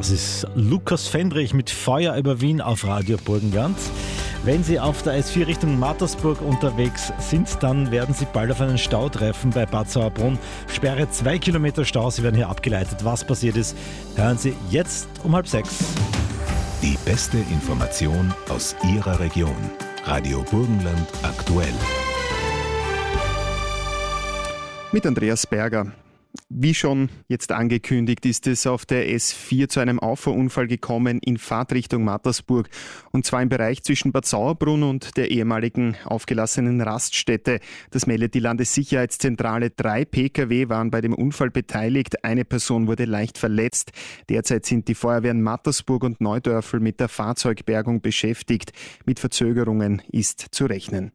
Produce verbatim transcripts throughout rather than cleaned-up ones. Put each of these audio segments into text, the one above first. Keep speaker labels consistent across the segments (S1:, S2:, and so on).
S1: Das ist Lukas Fendrich mit Feuer über Wien auf Radio Burgenland. Wenn Sie auf der S vier Richtung Mattersburg unterwegs sind, dann werden Sie bald auf einen Stau treffen bei Bad Sauerbrunn. Sperre zwei Kilometer Stau, Sie werden hier abgeleitet. Was passiert ist, hören Sie jetzt um halb sechs.
S2: Die beste Information aus Ihrer Region. Radio Burgenland aktuell.
S3: Mit Andreas Berger. Wie schon jetzt angekündigt, ist es auf der S vier zu einem Auffahrunfall gekommen in Fahrtrichtung Mattersburg. Und zwar im Bereich zwischen Bad Sauerbrunn und der ehemaligen aufgelassenen Raststätte. Das meldet die Landessicherheitszentrale. Drei Pkw waren bei dem Unfall beteiligt. Eine Person wurde leicht verletzt. Derzeit sind die Feuerwehren Mattersburg und Neudörfl mit der Fahrzeugbergung beschäftigt. Mit Verzögerungen ist zu rechnen.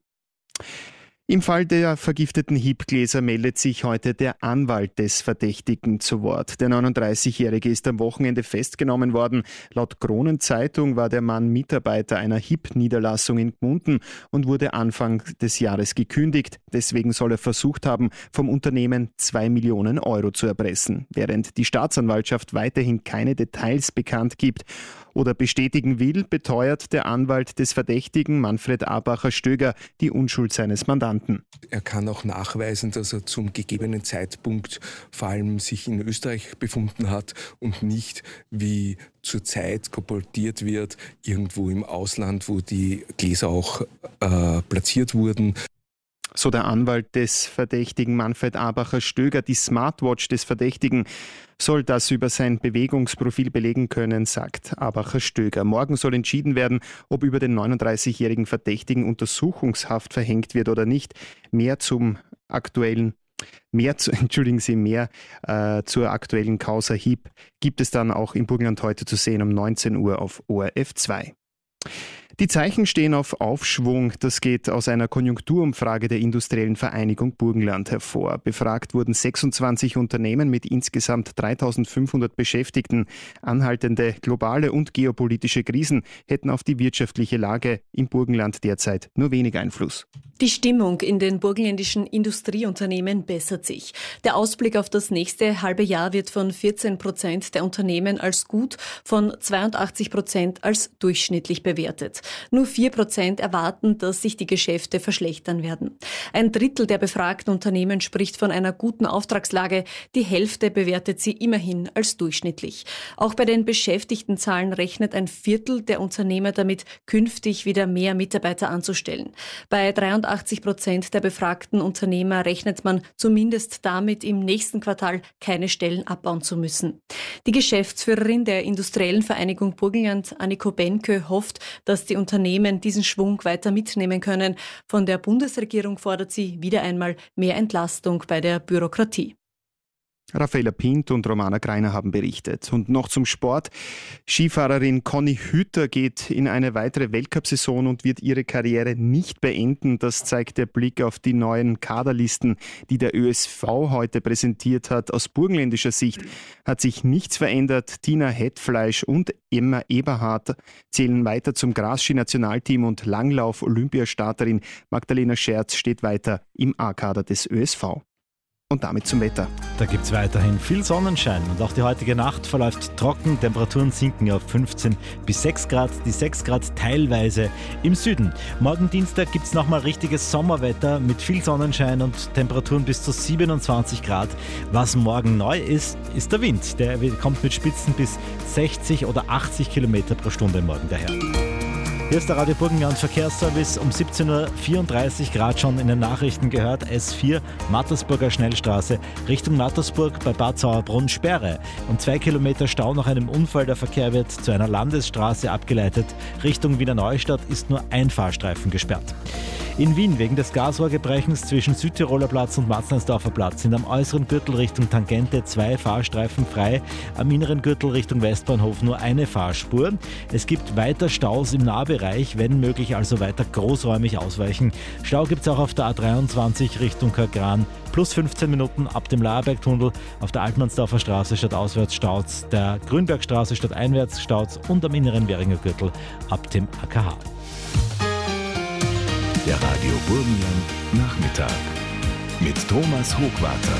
S3: Im Fall der vergifteten Hip-Gläser meldet sich heute der Anwalt des Verdächtigen zu Wort. Der neununddreißigjährige ist am Wochenende festgenommen worden. Laut Kronenzeitung war der Mann Mitarbeiter einer Hip-Niederlassung in Gmunden und wurde Anfang des Jahres gekündigt. Deswegen soll er versucht haben, vom Unternehmen zwei Millionen Euro zu erpressen. Während die Staatsanwaltschaft weiterhin keine Details bekannt gibt oder bestätigen will, beteuert der Anwalt des Verdächtigen, Manfred Abacher-Stöger, die Unschuld seines Mandanten.
S4: Er kann auch nachweisen, dass er zum gegebenen Zeitpunkt vor allem sich in Österreich befunden hat und nicht, wie zurzeit kolportiert wird, irgendwo im Ausland, wo die Gläser auch äh, platziert wurden.
S3: So der Anwalt des Verdächtigen Manfred Abacher-Stöger. Die Smartwatch des Verdächtigen soll das über sein Bewegungsprofil belegen können, sagt Abacher-Stöger. Morgen soll entschieden werden, ob über den neununddreißigjährigen Verdächtigen Untersuchungshaft verhängt wird oder nicht. Mehr zum aktuellen Mehr, zu, entschuldigen Sie, mehr äh, zur aktuellen Causa Hip gibt es dann auch im Burgenland heute zu sehen um neunzehn Uhr auf O R F zwei. Die Zeichen stehen auf Aufschwung. Das geht aus einer Konjunkturumfrage der Industriellen Vereinigung Burgenland hervor. Befragt wurden sechsundzwanzig Unternehmen mit insgesamt dreitausendfünfhundert Beschäftigten. Anhaltende globale und geopolitische Krisen hätten auf die wirtschaftliche Lage im Burgenland derzeit nur wenig Einfluss.
S5: Die Stimmung in den burgenländischen Industrieunternehmen bessert sich. Der Ausblick auf das nächste halbe Jahr wird von vierzehn Prozent der Unternehmen als gut, von zweiundachtzig Prozent als durchschnittlich bewertet. Nur vier Prozent erwarten, dass sich die Geschäfte verschlechtern werden. Ein Drittel der befragten Unternehmen spricht von einer guten Auftragslage. Die Hälfte bewertet sie immerhin als durchschnittlich. Auch bei den Beschäftigtenzahlen rechnet ein Viertel der Unternehmer damit, künftig wieder mehr Mitarbeiter anzustellen. Bei dreiundachtzig Prozent der befragten Unternehmer rechnet man zumindest damit, im nächsten Quartal keine Stellen abbauen zu müssen. Die Geschäftsführerin der Industriellen Vereinigung Burgenland, Anniko Benke, hofft, dass die Unternehmen diesen Schwung weiter mitnehmen können. Von der Bundesregierung fordert sie wieder einmal mehr Entlastung bei der Bürokratie.
S3: Raffaella Pint und Romana Greiner haben berichtet. Und noch zum Sport. Skifahrerin Conny Hütter geht in eine weitere Weltcup-Saison und wird ihre Karriere nicht beenden. Das zeigt der Blick auf die neuen Kaderlisten, die der Ö S V heute präsentiert hat. Aus burgenländischer Sicht hat sich nichts verändert. Tina Hetfleisch und Emma Eberhardt zählen weiter zum Grasski-Nationalteam und Langlauf-Olympiastarterin Magdalena Scherz steht weiter im A-Kader des Ö S V. Und damit zum Wetter.
S1: Da gibt es weiterhin viel Sonnenschein und auch die heutige Nacht verläuft trocken. Temperaturen sinken auf fünfzehn bis sechs Grad, die sechs Grad teilweise im Süden. Morgen Dienstag gibt es nochmal richtiges Sommerwetter mit viel Sonnenschein und Temperaturen bis zu siebenundzwanzig Grad. Was morgen neu ist, ist der Wind. Der kommt mit Spitzen bis sechzig oder achtzig Kilometer pro Stunde morgen daher. Hier ist der Radio Burgenland Verkehrsservice um siebzehn Uhr vierunddreißig Grad schon in den Nachrichten gehört. S vier Mattersburger Schnellstraße Richtung Mattersburg bei Bad Sauerbrunn Sperre. Und zwei Kilometer Stau nach einem Unfall. Der Verkehr wird zu einer Landesstraße abgeleitet. Richtung Wiener Neustadt ist nur ein Fahrstreifen gesperrt. In Wien wegen des Gasrohrgebrechens zwischen Südtiroler Platz und Matzleinsdorfer Platz sind am äußeren Gürtel Richtung Tangente zwei Fahrstreifen frei, am inneren Gürtel Richtung Westbahnhof nur eine Fahrspur. Es gibt weiter Staus im Nahbereich, wenn möglich also weiter großräumig ausweichen. Stau gibt es auch auf der A dreiundzwanzig Richtung Körgran, plus fünfzehn Minuten ab dem Laerbergtunnel, auf der Altmannsdorfer Straße statt auswärts Staus, der Grünbergstraße statt einwärts Staus und am inneren Währinger Gürtel ab dem A K H.
S2: Der Radio Burgenland Nachmittag mit Thomas Hochwarter.